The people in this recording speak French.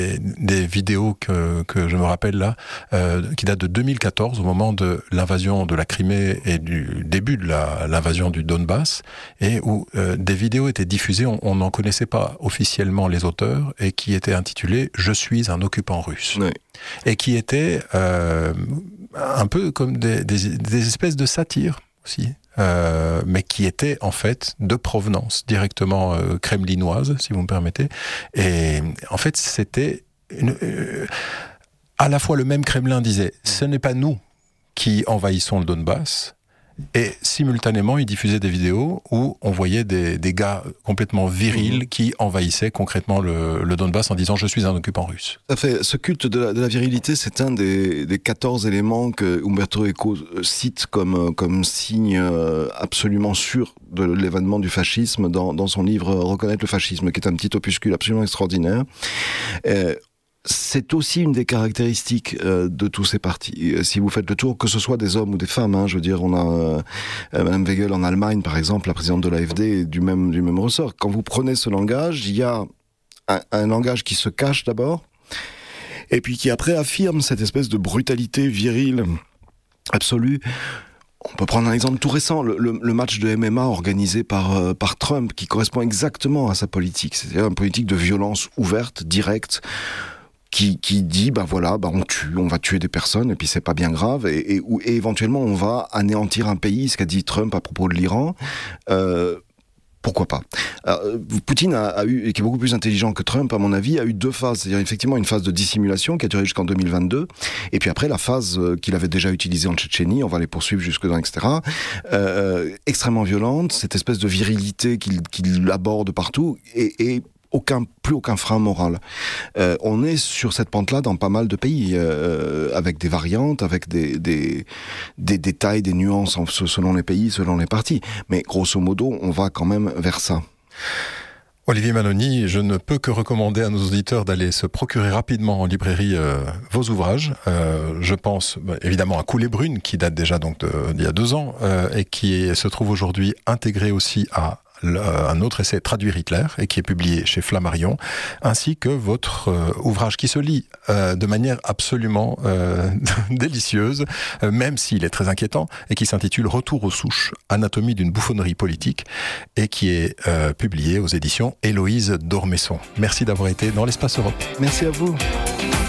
des vidéos que je me rappelle là, qui datent de 2014, au moment de l'invasion de la Crimée et du début de l'invasion du Donbass, et où des vidéos étaient diffusées, on n'en connaissait pas officiellement les auteurs, et qui étaient intitulées « Je suis un occupant russe ». Oui. Et qui étaient un peu comme des espèces de satires aussi. Mais qui était en fait de provenance directement kremlinoise, si vous me permettez. Et en fait, c'était à la fois le même Kremlin disait « ce n'est pas nous qui envahissons le Donbass », et simultanément, il diffusait des vidéos où on voyait des gars complètement virils qui envahissaient concrètement le Donbass en disant « je suis un occupant russe ». Ça fait, ce culte de la virilité, c'est un des 14 éléments que Umberto Eco cite comme signe absolument sûr de l'événement du fascisme dans son livre « Reconnaître le fascisme », qui est un petit opuscule absolument extraordinaire. C'est aussi une des caractéristiques de tous ces partis. Si vous faites le tour, que ce soit des hommes ou des femmes, je veux dire, on a Madame Weigel en Allemagne, par exemple, la présidente de l'AfD, du même ressort. Quand vous prenez ce langage, il y a un langage qui se cache d'abord, et puis qui après affirme cette espèce de brutalité virile absolue. On peut prendre un exemple tout récent, le match de MMA organisé par Trump, qui correspond exactement à sa politique. C'est-à-dire une politique de violence ouverte, directe, qui dit on va tuer des personnes et puis c'est pas bien grave et éventuellement on va anéantir un pays, ce qu'a dit Trump à propos de l'Iran. Pourquoi pas? Alors, Poutine a eu, et qui est beaucoup plus intelligent que Trump à mon avis, a eu deux phases, c'est-à-dire effectivement une phase de dissimulation qui a duré jusqu'en 2022, et puis après la phase qu'il avait déjà utilisée en Tchétchénie, on va les poursuivre jusque dans etc. Extrêmement violente, cette espèce de virilité qu'il aborde partout et plus aucun frein moral. On est sur cette pente-là dans pas mal de pays, avec des variantes, avec des détails, des nuances selon les pays, selon les partis. Mais grosso modo, on va quand même vers ça. Olivier Maloney, je ne peux que recommander à nos auditeurs d'aller se procurer rapidement en librairie vos ouvrages. Je pense évidemment à Coulée brune, qui date déjà donc d'il y a 2 ans, et qui se trouve aujourd'hui intégré aussi à un autre essai, Traduire Hitler, et qui est publié chez Flammarion, ainsi que votre ouvrage qui se lit de manière absolument délicieuse, même s'il est très inquiétant, et qui s'intitule Retour aux souches, anatomie d'une bouffonnerie politique, et qui est publié aux éditions Héloïse d'Ormesson. Merci d'avoir été dans l'Espace Europe. Merci à vous.